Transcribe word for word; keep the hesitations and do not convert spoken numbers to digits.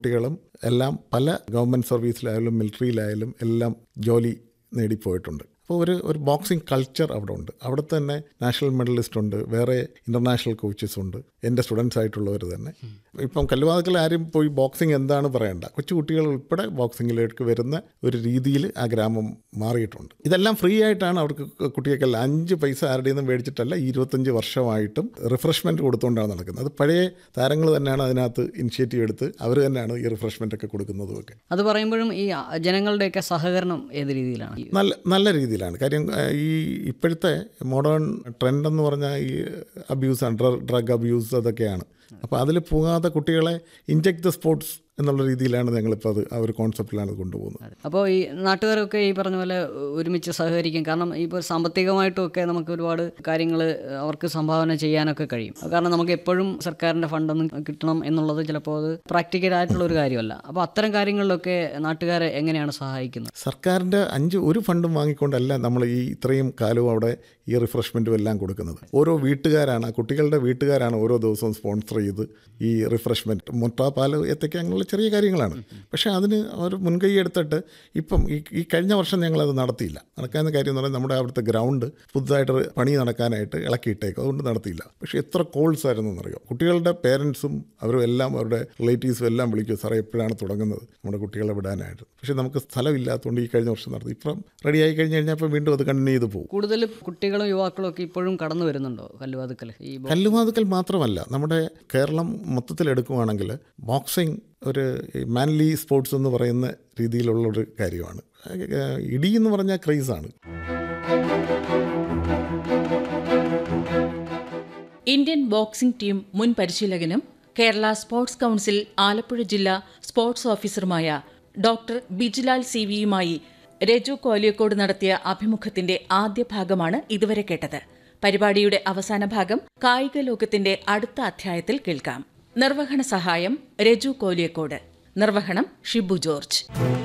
കുട്ടികളും എല്ലാം പല ഗവൺമെൻറ് സർവീസിലായാലും മിലിറ്ററിയിലായാലും എല്ലാം ജോലി നേടിപ്പോയിട്ടുണ്ട്. അപ്പോൾ ഒരു ഒരു ബോക്സിംഗ് കൾച്ചർ അവിടെ ഉണ്ട്. അവിടെ തന്നെ നാഷണൽ മെഡലിസ്റ്റ് ഉണ്ട്, വേറെ ഇൻ്റർനാഷണൽ കോച്ചസ് ഉണ്ട്, എൻ്റെ സ്റ്റുഡൻസ് ആയിട്ടുള്ളവർ തന്നെ. ഇപ്പം കല്ലുവാതുക്കൽ ആരും പോയി ബോക്സിംഗ് എന്താണ് പറയണ്ട, കൊച്ചു കുട്ടികൾ ഉൾപ്പെടെ ബോക്സിങ്ങിലേക്ക് വരുന്ന ഒരു രീതിയിൽ ആ ഗ്രാമം മാറിയിട്ടുണ്ട്. ഇതെല്ലാം ഫ്രീ ആയിട്ടാണ് അവർക്ക് കുട്ടികൾക്കല്ല, അഞ്ച് പൈസ ആരുടെയും നിന്നും മേടിച്ചിട്ടല്ല, ഈ ഇരുപത്തഞ്ച് വർഷമായിട്ടും റിഫ്രഷ്മെൻറ്റ് കൊടുത്തുകൊണ്ടാണ് നടക്കുന്നത്. അത് പഴയ താരങ്ങൾ തന്നെയാണ് അതിനകത്ത് ഇനിഷ്യേറ്റീവ് എടുത്ത് അവർ തന്നെയാണ് ഈ റിഫ്രഷ്മെൻ്റ് ഒക്കെ കൊടുക്കുന്നതും ഒക്കെ. അത് പറയുമ്പോഴും ഈ ജനങ്ങളുടെയൊക്കെ സഹകരണം ഏത് രീതിയിലാണ്? നല്ല നല്ല രീതിയിലാണ്. കാര്യം ഈ ഇപ്പോഴത്തെ മോഡേൺ ട്രെൻഡ് എന്ന് പറഞ്ഞാൽ ഈ അബ്യൂസാണ്, ഡ്രഗ് അബ്യൂസ് അതൊക്കെയാണ്. അപ്പോൾ അതിൽ പോകാതെ കുട്ടികളെ ഇൻജെക്ട് ദ സ്പോർട്സ് എന്നുള്ള രീതിയിലാണ് ഞങ്ങളിപ്പോൾ അത് ആ ഒരു കോൺസെപ്റ്റിലാണ് കൊണ്ടുപോകുന്നത്. അപ്പോൾ ഈ നാട്ടുകാരൊക്കെ ഈ പറഞ്ഞ പോലെ ഒരുമിച്ച് സഹകരിക്കും. കാരണം ഇപ്പോൾ സാമ്പത്തികമായിട്ടും ഒക്കെ നമുക്ക് ഒരുപാട് കാര്യങ്ങൾ അവർക്ക് സംഭാവന ചെയ്യാനൊക്കെ കഴിയും. കാരണം നമുക്ക് എപ്പോഴും സർക്കാരിൻ്റെ ഫണ്ടൊന്നും കിട്ടണം എന്നുള്ളത് ചിലപ്പോൾ അത് പ്രാക്ടിക്കലായിട്ടുള്ള ഒരു കാര്യമല്ല. അപ്പോൾ അത്തരം കാര്യങ്ങളിലൊക്കെ നാട്ടുകാരെ എങ്ങനെയാണ് സഹായിക്കുന്നത്? സർക്കാരിൻ്റെ അഞ്ച് ഒരു ഫണ്ടും വാങ്ങിക്കൊണ്ടല്ല നമ്മൾ ഈ ഇത്രയും കാലവും അവിടെ ഈ റിഫ്രഷ്മെൻറ്റും എല്ലാം കൊടുക്കുന്നത്. ഓരോ വീട്ടുകാരാണ്, കുട്ടികളുടെ വീട്ടുകാരാണ് ഓരോ ദിവസവും സ്പോൺസർ ചെയ്ത് ഈ റിഫ്രഷ്മെൻറ്റ്, മുട്ട, പാല്, ഏത്തക്ക അങ്ങനെയുള്ള ചെറിയ കാര്യങ്ങളാണ്. പക്ഷേ അതിന് ഒരു മുൻകൈ എടുത്തിട്ട് ഇപ്പം ഈ ഈ കഴിഞ്ഞ വർഷം ഞങ്ങളത് നടത്തിയില്ല. നടക്കാവുന്ന കാര്യം എന്ന് പറഞ്ഞാൽ നമ്മുടെ അവിടുത്തെ ഗ്രൗണ്ട് പുതുതായിട്ട് പണി നടക്കാനായിട്ട് ഇളക്കിയിട്ടേക്കും, അതുകൊണ്ട് നടത്തിയില്ല. പക്ഷേ എത്ര കോൾസ് ആയിരുന്നു എന്നറിയാം. കുട്ടികളുടെ പേരൻസും അവരും എല്ലാം അവരുടെ റിലേറ്റീവ്സും എല്ലാം വിളിക്കും, സാറേ എപ്പോഴാണ് തുടങ്ങുന്നത് നമ്മുടെ കുട്ടികളെ വിടാനായിട്ട്. പക്ഷേ നമുക്ക് സ്ഥലമില്ലാത്തതുകൊണ്ട് ഈ കഴിഞ്ഞ വർഷം നടത്തി. ഇപ്പം റെഡിയായി കഴിഞ്ഞ് കഴിഞ്ഞാൽ ഇപ്പോൾ വീണ്ടും അത് കണ്ടിന്യൂ ചെയ്ത് പോകും. കൂടുതൽ കുട്ടികളും യുവാക്കളും ഒക്കെ ഇപ്പോഴും കടന്നു വരുന്നുണ്ടോ കല്ലുവാതുക്കൽ? ഈ കല്ലുവാതുക്കൽ മാത്രമല്ല, നമ്മുടെ കേരളം മൊത്തത്തിൽ എടുക്കുകയാണെങ്കിൽ ബോക്സിംഗ് ഒരു മാൻലി സ്പോർട്സ് എന്ന് പറയുന്ന രീതിയിലുള്ളൊരു കാര്യമാണ്. ഇടി എന്ന് പറഞ്ഞാൽ ക്രൈസാണ്. ഇന്ത്യൻ ബോക്സിംഗ് ടീം മുൻ പരിശീലകനും കേരള സ്പോർട്സ് കൗൺസിൽ ആലപ്പുഴ ജില്ലാ sports ഓഫീസറുമായ doctor Bijulal C വിയുമായി Reju Koliyakode നടത്തിയ അഭിമുഖത്തിന്റെ ആദ്യ ഭാഗമാണ് ഇതുവരെ കേട്ടത്. പരിപാടിയുടെ അവസാന ഭാഗം കായിക ലോകത്തിന്റെ അടുത്ത അധ്യായത്തിൽ കേൾക്കാം. നിർവഹണ സഹായം രജു കോലിയക്കോട്. നിർവഹണം ഷിബു ജോർജ്.